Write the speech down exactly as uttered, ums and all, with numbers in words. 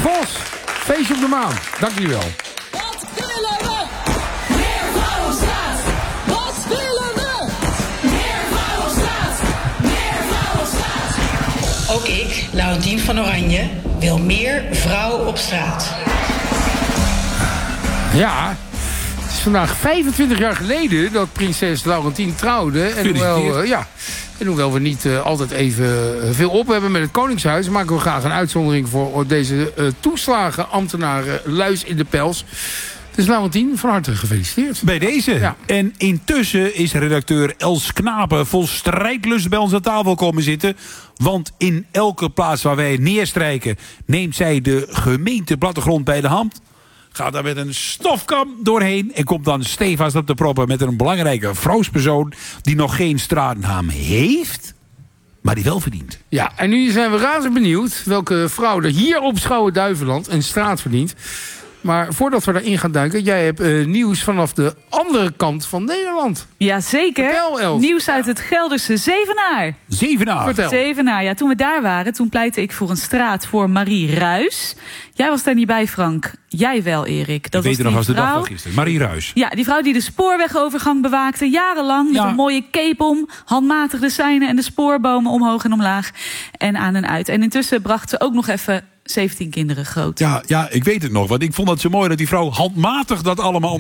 Vos, feestje op de maan. Dank jullie wel. Wat willen we? Meer Vrouwenstraat. Wat willen we? Meer Vrouwenstraat. Meer Vrouwenstraat. Ook ik, Laurentien van Oranje, wil meer vrouwen op straat. Ja, het is vandaag vijfentwintig jaar geleden dat prinses Laurentien trouwde. En hoewel, uh, ja, en hoewel we niet uh, altijd even veel op hebben met het Koningshuis, maken we graag een uitzondering voor deze uh, toeslagen ambtenaren luis in de pels. Dus Laurentien, van harte gefeliciteerd. Bij deze. Ja. En intussen is redacteur Els Knapen vol strijdlust bij ons aan tafel komen zitten. Want in elke plaats waar wij neerstrijken neemt zij de gemeenteplattegrond bij de hand. Gaat daar met een stofkam doorheen en komt dan stevast op de proppen met een belangrijke vrouwspersoon die nog geen straatnaam heeft, maar die wel verdient. Ja, en nu zijn we razend benieuwd welke vrouw er hier op Schouwen-Duiveland een straat verdient. Maar voordat we daarin gaan duiken, jij hebt uh, nieuws vanaf de andere kant van Nederland. Jazeker. Vertel, Els. Nieuws uit het Gelderse Zevenaar. Zevenaar. Vertel. Zevenaar, ja, toen we daar waren, toen pleitte ik voor een straat voor Marie Ruijs. Jij was daar niet bij, Frank. Jij wel, Erik. Dat Ik weet was het nog die als de dag vrouw- van gisteren. Marie Ruijs. Ja, die vrouw die de spoorwegovergang bewaakte, jarenlang. Met Ja. een mooie cape om, handmatig de seinen en de spoorbomen omhoog en omlaag. En aan en uit. En intussen bracht ze ook nog even zeventien kinderen groot. Ja, ja, ik weet het nog. Want ik vond het zo mooi dat die vrouw handmatig dat allemaal